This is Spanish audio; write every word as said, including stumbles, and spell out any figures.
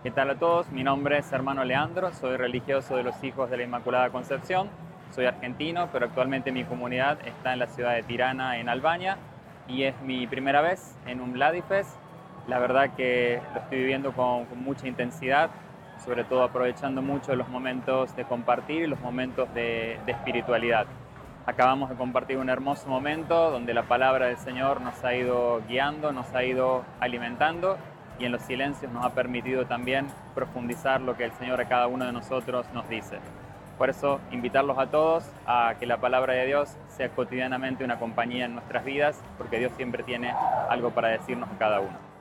¿Qué tal a todos? Mi nombre es Hermano Leandro, soy religioso de los Hijos de la Inmaculada Concepción, soy argentino, pero actualmente mi comunidad está en la ciudad de Tirana, en Albania, y es mi primera vez en un Vladifest. La verdad que lo estoy viviendo con, con mucha intensidad, sobre todo aprovechando mucho los momentos de compartir y los momentos de, de espiritualidad. Acabamos de compartir un hermoso momento donde la palabra del Señor nos ha ido guiando, nos ha ido alimentando y en los silencios nos ha permitido también profundizar lo que el Señor a cada uno de nosotros nos dice. Por eso, invitarlos a todos a que la palabra de Dios sea cotidianamente una compañía en nuestras vidas, porque Dios siempre tiene algo para decirnos a cada uno.